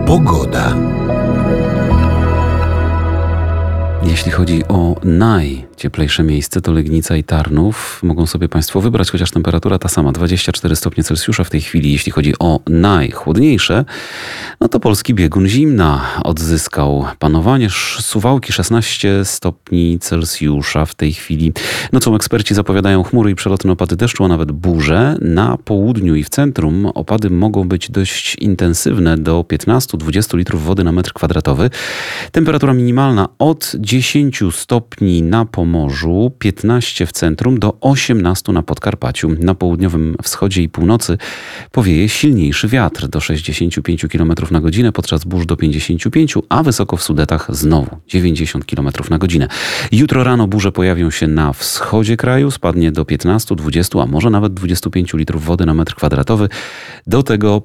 Pogoda. Jeśli chodzi o najcieplejsze miejsce, to Legnica i Tarnów. Mogą sobie Państwo wybrać, chociaż temperatura ta sama, 24 stopnie Celsjusza w tej chwili. Jeśli chodzi o najchłodniejsze, no to polski biegun zimna odzyskał panowanie. Suwałki 16 stopni Celsjusza w tej chwili. Nocą eksperci zapowiadają chmury i przelotne opady deszczu, a nawet burze. Na południu i w centrum opady mogą być dość intensywne, do 15-20 litrów wody na metr kwadratowy. Temperatura minimalna od 10 stopni na Pomorzu, 15 w centrum, do 18 na Podkarpaciu. Na południowym wschodzie i północy powieje silniejszy wiatr do 65 km na godzinę, podczas burz do 55, a wysoko w Sudetach znowu 90 km na godzinę. Jutro rano burze pojawią się na wschodzie kraju, spadnie do 15, 20, a może nawet 25 litrów wody na metr kwadratowy. Do tego